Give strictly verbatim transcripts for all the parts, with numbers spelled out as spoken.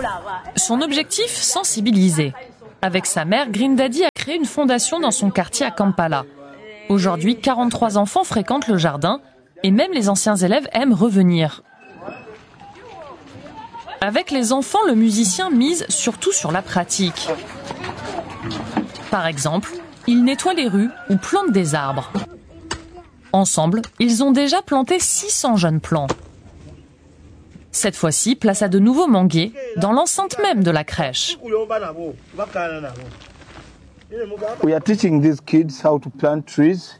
Son objectif, sensibiliser. Avec sa mère, Green Daddy a créé une fondation dans son quartier à Kampala. Aujourd'hui, quarante-trois enfants fréquentent le jardin et même les anciens élèves aiment revenir. Avec les enfants, le musicien mise surtout sur la pratique. Par exemple, il nettoie les rues ou plante des arbres. Ensemble, ils ont déjà planté six cents jeunes plants. Cette fois-ci, place à de nouveaux manguiers dans l'enceinte même de la crèche. We are teaching these kids how to plant trees.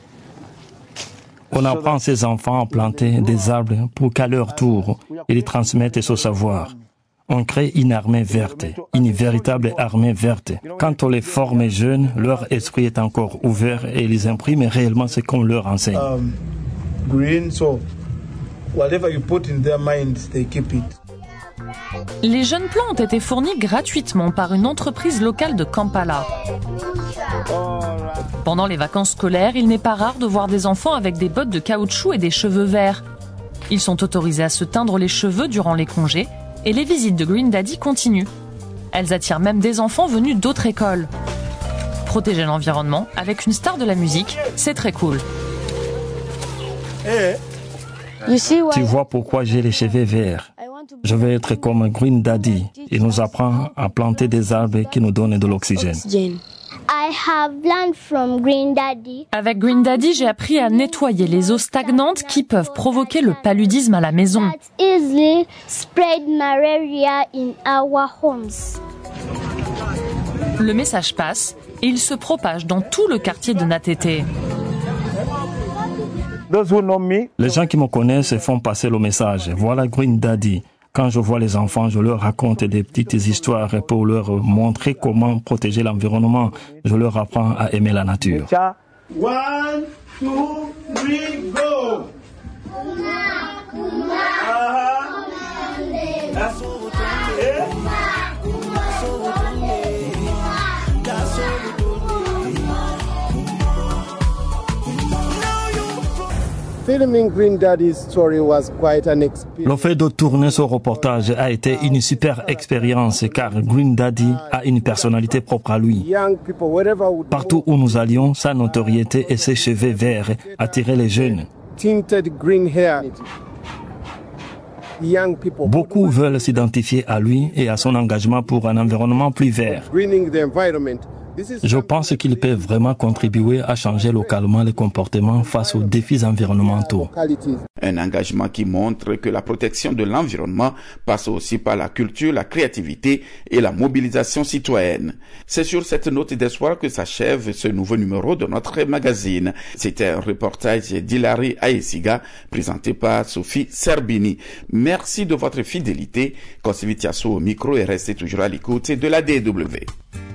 On apprend ces enfants à planter des arbres pour qu'à leur tour, ils transmettent ce savoir. On crée une armée verte, une véritable armée verte. Quand on les forme jeunes, leur esprit est encore ouvert et ils impriment réellement ce qu'on leur enseigne. Um, green, so whatever you put in their minds, they keep it. Les jeunes plants ont été fournis gratuitement par une entreprise locale de Kampala. Pendant les vacances scolaires, il n'est pas rare de voir des enfants avec des bottes de caoutchouc et des cheveux verts. Ils sont autorisés à se teindre les cheveux durant les congés et les visites de Green Daddy continuent. Elles attirent même des enfants venus d'autres écoles. Protéger l'environnement avec une star de la musique, c'est très cool. Tu vois pourquoi j'ai les cheveux verts. Je veux être comme Green Daddy. Il nous apprend à planter des arbres qui nous donnent de l'oxygène. I have learned from Green Daddy. Avec Green Daddy, j'ai appris à nettoyer les eaux stagnantes qui peuvent provoquer le paludisme à la maison. That easily spread malaria in our homes. Le message passe et il se propage dans tout le quartier de Natete. Those who know me, Les gens qui me connaissent font passer le message. Voilà Green Daddy. Quand je vois les enfants, je leur raconte des petites histoires pour leur montrer comment protéger l'environnement. Je leur apprends à aimer la nature. one, two, three, go. Filming Green Daddy's story was quite an experience. Le fait de tourner ce reportage a été une super expérience car Green Daddy a une personnalité propre à lui. Young people, wherever we Partout où nous allions, sa notoriété et ses cheveux verts attiraient les jeunes. tinted green hair. Young people Beaucoup veulent s'identifier à lui et à son engagement pour un environnement plus vert. greening the environment. This is Je pense qu'il peut vraiment contribuer à changer localement les comportements face aux défis environnementaux. qualities. Un engagement qui montre que la protection de l'environnement passe aussi par la culture, la créativité et la mobilisation citoyenne. C'est sur cette note d'espoir que s'achève ce nouveau numéro de notre magazine. C'était un reportage d'Hilary Aesiga présenté par Sophie Serbini. Merci de votre fidélité. Kosivitiasso au micro et restez toujours à l'écoute de la D W.